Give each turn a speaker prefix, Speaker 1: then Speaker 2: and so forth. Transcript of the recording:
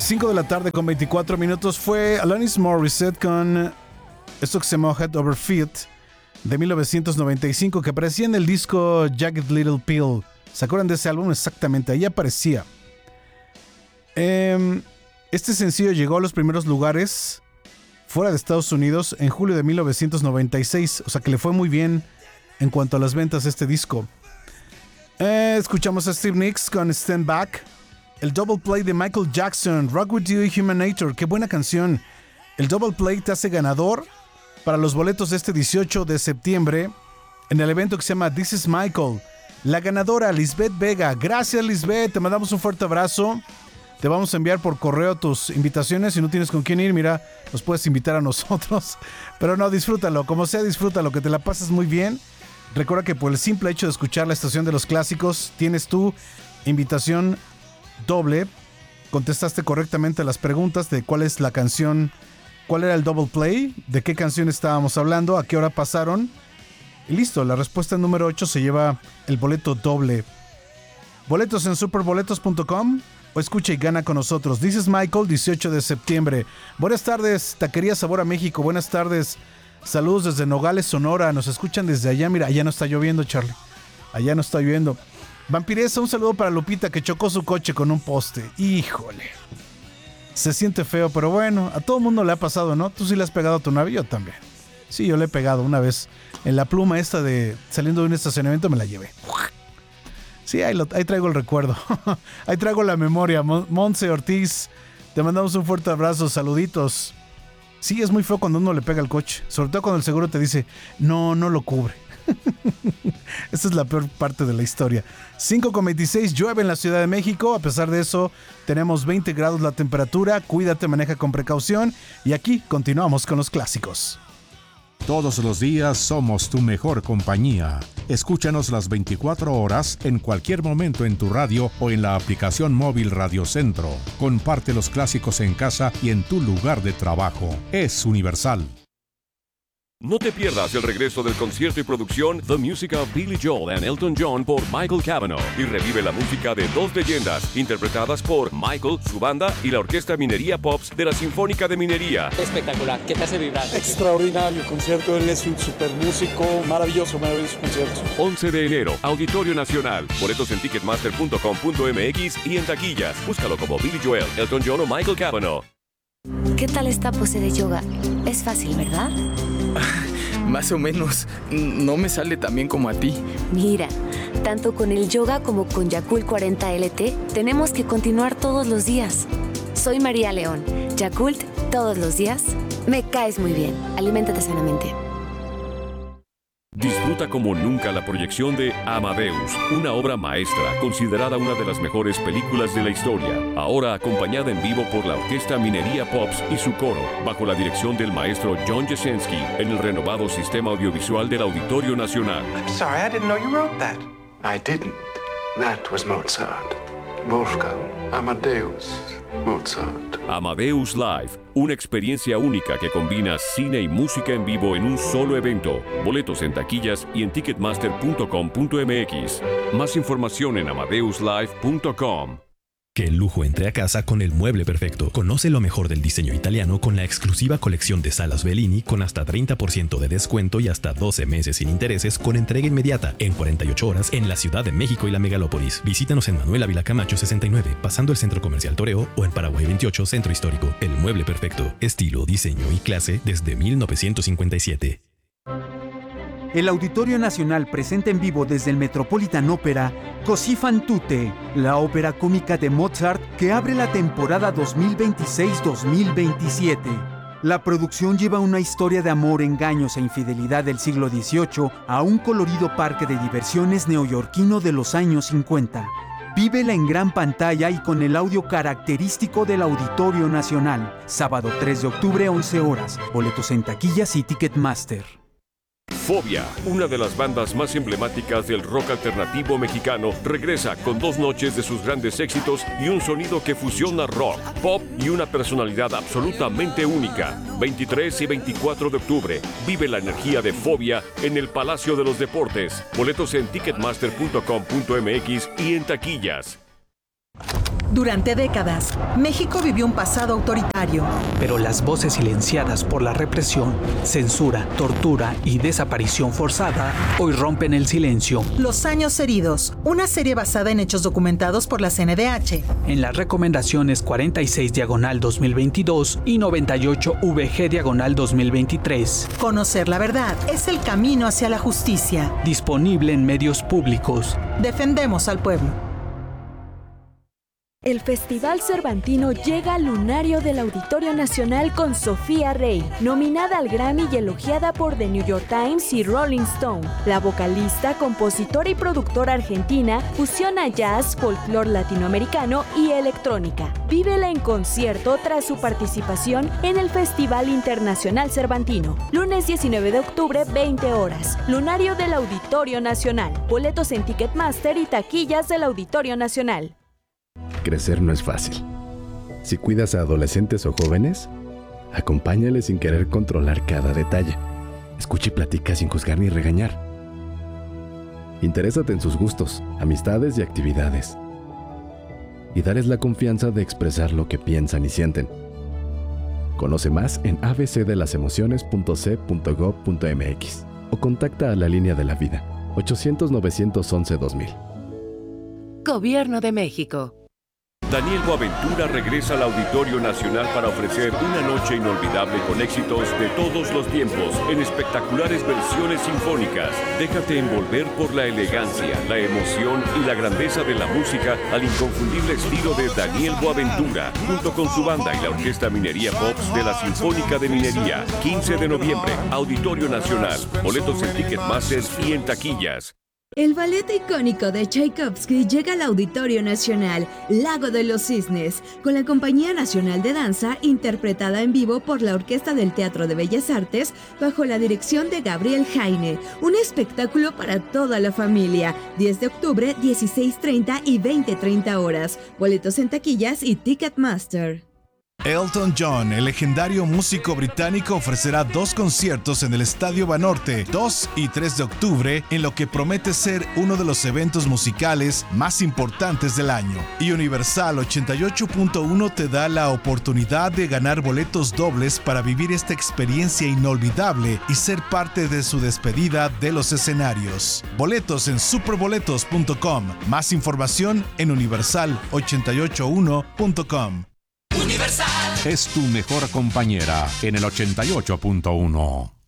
Speaker 1: 5 de la tarde con 24 minutos fue Alanis Morissette con esto que se llama Head Over Feet de 1995, que aparecía en el disco Jagged Little Pill. ¿Se acuerdan de ese álbum? Exactamente, ahí aparecía. Este sencillo llegó a los primeros lugares fuera de Estados Unidos en julio de 1996, o sea que le fue muy bien en cuanto a las ventas de este disco. Escuchamos a Steve Nicks con Stand Back. El double play de Michael Jackson, Rock With You y Human Nature. ¡Qué buena canción! El double play te hace ganador para los boletos de este 18 de septiembre en el evento que se llama This Is Michael. La ganadora, Lisbeth Vega. Gracias, Lisbeth. Te mandamos un fuerte abrazo. Te vamos a enviar por correo tus invitaciones. Si no tienes con quién ir, mira, nos puedes invitar a nosotros. Pero no, disfrútalo. Como sea, disfrútalo, que te la pases muy bien. Recuerda que por el simple hecho de escuchar la estación de los clásicos, tienes tu invitación doble. Contestaste correctamente las preguntas de cuál es la canción, cuál era el double play, de qué canción estábamos hablando, a qué hora pasaron. Y listo, la respuesta número 8 se lleva el boleto doble. Boletos en superboletos.com o escucha y gana con nosotros. This is Michael, 18 de septiembre. Buenas tardes, Taquería Sabor a México. Buenas tardes. Saludos desde Nogales, Sonora. Nos escuchan desde allá. Mira, allá no está lloviendo, Charlie. Allá no está lloviendo. Vampiresa, un saludo para Lupita que chocó su coche con un poste. Híjole. Se siente feo, pero bueno, a todo mundo le ha pasado, ¿no? Tú sí le has pegado a tu novio, yo también. Sí, yo le he pegado una vez. En la pluma esta de saliendo de un estacionamiento me la llevé. Sí, ahí traigo el recuerdo. Ahí traigo la memoria. Monse Ortiz, te mandamos un fuerte abrazo, saluditos. Sí, es muy feo cuando uno le pega al coche. Sobre todo cuando el seguro te dice, no lo cubre. Esta es la peor parte de la historia. 5:26, llueve en la Ciudad de México. A pesar de eso, tenemos 20 grados la temperatura. Cuídate, maneja con precaución. Y aquí continuamos con los clásicos.
Speaker 2: Todos los días somos tu mejor compañía. Escúchanos las 24 horas en cualquier momento en tu radio o en la aplicación móvil Radio Centro. Comparte los clásicos en casa y en tu lugar de trabajo. Es universal.
Speaker 3: No te pierdas el regreso del concierto y producción The Music of Billy Joel and Elton John por Michael Cavanaugh y revive la música de dos leyendas interpretadas por Michael, su banda y la Orquesta Minería Pops de la Sinfónica de Minería.
Speaker 4: Espectacular, ¿qué te hace vibrar?
Speaker 5: Extraordinario concierto, él es un super músico, maravilloso concierto.
Speaker 3: 11 de enero, Auditorio Nacional. Boletos en ticketmaster.com.mx y en taquillas. Búscalo como Billy Joel, Elton John o Michael Cavanaugh.
Speaker 6: ¿Qué tal esta pose de yoga? Es fácil, ¿verdad?
Speaker 7: Más o menos. No me sale tan bien como a ti.
Speaker 6: Mira, tanto con el yoga como con Yakult 40 LT, tenemos que continuar todos los días. Soy María León. Yakult, todos los días. Me caes muy bien. Aliméntate sanamente.
Speaker 3: Disfruta como nunca la proyección de Amadeus, una obra maestra considerada una de las mejores películas de la historia, ahora acompañada en vivo por la Orquesta Minería Pops y su coro, bajo la dirección del maestro John Jasinski, en el renovado sistema audiovisual del Auditorio Nacional.
Speaker 8: I'm sorry, I didn't know you wrote that. I didn't. That was Mozart. Wolfgang Amadeus Mozart.
Speaker 3: Amadeus Live, una experiencia única que combina cine y música en vivo en un solo evento. Boletos en taquillas y en ticketmaster.com.mx. Más información en amadeuslive.com.
Speaker 9: Que el lujo entre a casa con el mueble perfecto. Conoce lo mejor del diseño italiano con la exclusiva colección de salas Bellini con hasta 30% de descuento y hasta 12 meses sin intereses con entrega inmediata en 48 horas en la Ciudad de México y la megalópolis. Visítanos en Manuel Ávila Camacho 69, pasando el Centro Comercial Toreo, o en Paraguay 28, Centro Histórico. El mueble perfecto. Estilo, diseño y clase desde 1957.
Speaker 10: El Auditorio Nacional presenta en vivo desde el Metropolitan Opera Così fan tutte, la ópera cómica de Mozart que abre la temporada 2026-2027. La producción lleva una historia de amor, engaños e infidelidad del siglo XVIII a un colorido parque de diversiones neoyorquino de los años 50. Vívela en gran pantalla y con el audio característico del Auditorio Nacional. Sábado 3 de octubre, 11 horas. Boletos en taquillas y Ticketmaster.
Speaker 3: Fobia, una de las bandas más emblemáticas del rock alternativo mexicano, regresa con 2 noches de sus grandes éxitos y un sonido que fusiona rock, pop y una personalidad absolutamente única. 23 y 24 de octubre, vive la energía de Fobia en el Palacio de los Deportes. Boletos en ticketmaster.com.mx y en taquillas.
Speaker 4: Durante décadas, México vivió un pasado autoritario.
Speaker 11: Pero las voces silenciadas por la represión, censura, tortura y desaparición forzada hoy rompen el silencio.
Speaker 4: Los años heridos, una serie basada en hechos documentados por la CNDH.
Speaker 11: En las recomendaciones 46/2022 y 98VG/2023.
Speaker 4: Conocer la verdad es el camino hacia la justicia.
Speaker 11: Disponible en medios públicos.
Speaker 4: Defendemos al pueblo.
Speaker 12: El Festival Cervantino llega al lunario del Auditorio Nacional con Sofía Rey, nominada al Grammy y elogiada por The New York Times y Rolling Stone. La vocalista, compositora y productora argentina fusiona jazz, folclore latinoamericano y electrónica. Vívela en concierto tras su participación en el Festival Internacional Cervantino. Lunes 19 de octubre, 20 horas. Lunario del Auditorio Nacional. Boletos en Ticketmaster y taquillas del Auditorio Nacional.
Speaker 13: Crecer no es fácil. Si cuidas a adolescentes o jóvenes, acompáñales sin querer controlar cada detalle. Escucha y platica sin juzgar ni regañar. Interésate en sus gustos, amistades y actividades. Y dales la confianza de expresar lo que piensan y sienten. Conoce más en abcdelasemociones.c.gov.mx o contacta a la Línea de la Vida, 800-911-2000.
Speaker 6: Gobierno de México.
Speaker 3: Daniel Boaventura regresa al Auditorio Nacional para ofrecer una noche inolvidable con éxitos de todos los tiempos en espectaculares versiones sinfónicas. Déjate envolver por la elegancia, la emoción y la grandeza de la música al inconfundible estilo de Daniel Boaventura, junto con su banda y la Orquesta Minería Pops de la Sinfónica de Minería. 15 de noviembre, Auditorio Nacional. Boletos en Ticketmaster y en taquillas.
Speaker 14: El ballet icónico de Tchaikovsky llega al Auditorio Nacional, Lago de los Cisnes, con la Compañía Nacional de Danza, interpretada en vivo por la Orquesta del Teatro de Bellas Artes, bajo la dirección de Gabriel Jaine. Un espectáculo para toda la familia. 10 de octubre, 16:30 y 20:30 horas. Boletos en taquillas y Ticketmaster.
Speaker 1: Elton John, el legendario músico británico, ofrecerá 2 conciertos en el Estadio Banorte, 2 y 3 de octubre, en lo que promete ser uno de los eventos musicales más importantes del año. Y Universal 88.1 te da la oportunidad de ganar boletos dobles para vivir esta experiencia inolvidable y ser parte de su despedida de los escenarios. Boletos en superboletos.com. Más información en universal881.com.
Speaker 2: Es tu mejor compañera en el 88.1.